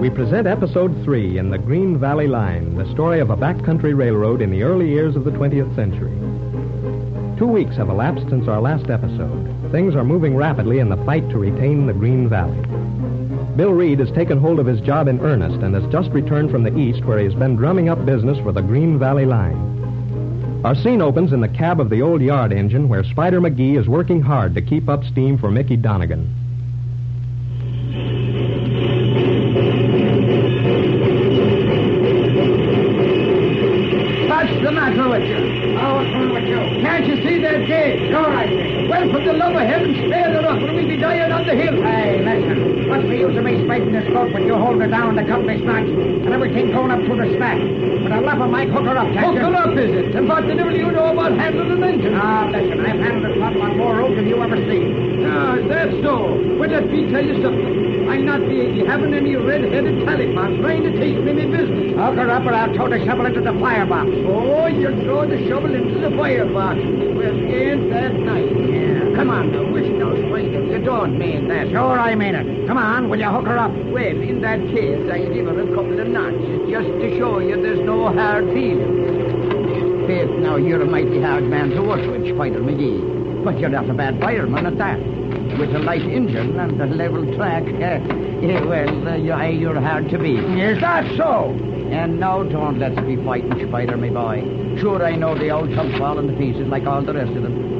we present Episode 3 in the Green Valley Line, the story of a backcountry railroad in the early years of the 20th century. 2 weeks have elapsed since our last episode. Things are moving rapidly in the fight to retain the Green Valley. Bill Reed has taken hold of his job in earnest and has just returned from the east where he has been drumming up business for the Green Valley Line. Our scene opens in the cab of the old yard engine where Spider McGee is working hard to keep up steam for Mickey Donegan. What's the matter with you? Oh, what's wrong with you? Can't you see that gate? Sure I see. Well, for the love of heaven, spare the rough, or we'll be dying on the hill. Hey, listen. What's the use of me spiking this boat when you hold her down the company snacks and everything going up to the smack? For the love of Mike, hook her up, can't Hook you? her up, is it? And what the devil do you know about handling an engine? Ah, listen, I've handled this problem on more roads than you ever seen. Ah, is that so? Well, let me tell you something. I'm not having any red-headed tallypots trying to take me business. Hook her up or I'll throw the shovel into the firebox. Oh, you're throwing the shovel into the firebox. Well, ain't that nice? Yeah, come on, I wish those waiters, you don't mean that. Sure, I mean it. Come on, will you hook her up? Well, in that case, I'll give her a couple of notches just to show you there's no hard feelings. Faith, now, you're a mighty hard man to work with, Spider McGee. But you're not a bad fireman at that. With a light engine and a level track, you're hard to beat. Is that so? And now don't let's be fighting, Spider, me boy. Sure, I know the old tub's falling to pieces like all the rest of them.